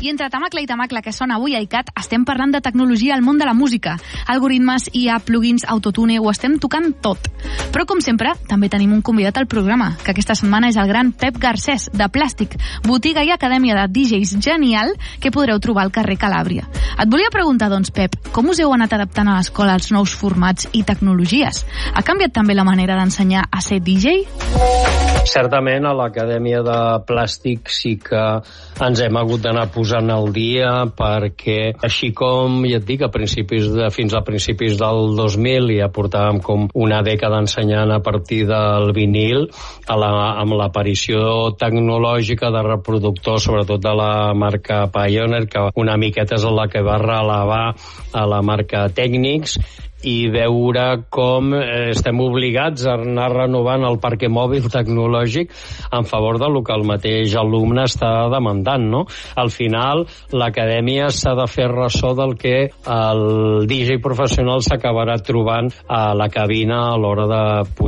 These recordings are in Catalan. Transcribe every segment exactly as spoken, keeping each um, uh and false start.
I entre Tamacla i Tamacla, que sona avui a iCat, estem parlant de tecnologia al món de la música. Algoritmes, I A, plugins, autotune, ho estem tocant tot. Però, com sempre, també tenim un convidat al programa, que aquesta setmana és el gran Pep Garcés, de Plàstic, botiga i acadèmia de D Js genial que podreu trobar al carrer Calàbria. Et volia preguntar, doncs, Pep, com us heu anat adaptant a l'escola als nous formats i tecnologies? Ha canviat també la manera d'ensenyar a ser D J? Certament, a l'Acadèmia de Plàstic sí que ens hem hagut d'anar posant al dia, perquè així com, ja et dic, a principis de, fins a principis del dos mil ja portàvem com una dècada ensenyant a partir del vinil, a la, amb l'aparició tecnològica de reproductors, sobretot de la marca Pioneer, que una miqueta és la que va relevar a la marca Technics, i veure com estem obligats a anar renovant el parc mòbil tecnològic en favor del que el mateix alumne està demandant, no? Al final, l'acadèmia s'ha de fer ressò del que el D J professional s'acabarà trobant a la cabina a l'hora de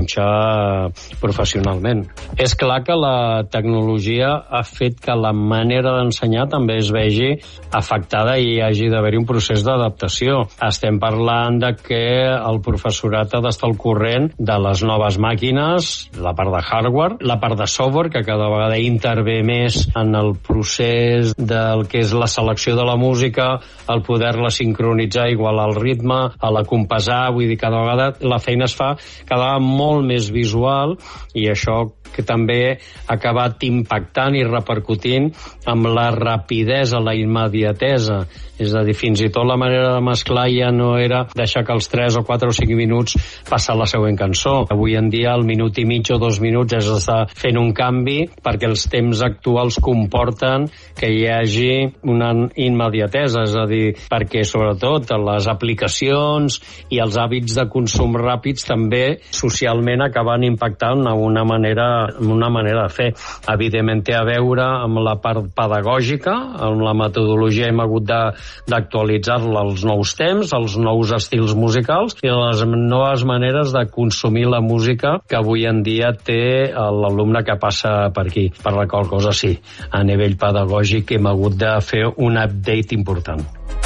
punxar professionalment. És clar que la tecnologia ha fet que la manera d'ensenyar també es vegi afectada i hi hagi d'haver-hi un procés d'adaptació. Estem parlant de que el professorat ha d'estar al corrent de les noves màquines, la part de hardware, la part de software, que cada vegada intervé més en el procés del que és la selecció de la música, el poder-la sincronitzar, igualar el ritme, a la compassar, vull dir, cada vegada la feina es fa cada vegada molt més visual, i això que també ha acabat impactant i repercutint amb la rapidesa, la immediatesa. És a dir, fins i tot la manera de mesclar ja no era deixar que els tres o quatre o cinc minuts passar la següent cançó. Avui en dia, al minut i mig o dos minuts has d'estar fent un canvi, perquè els temps actuals comporten que hi hagi una immediatesa, és a dir, perquè sobretot les aplicacions i els hàbits de consum ràpids també socialment acaben impactant a una manera una manera de fer. Evidentment té a veure amb la part pedagògica, amb la metodologia hem hagut d'actualitzar-la als nous temps, als nous estils musicals i a les noves maneres de consumir la música que avui en dia té l'alumne que passa per aquí. Per la qual cosa sí, a nivell pedagògic hem hagut de fer un update important.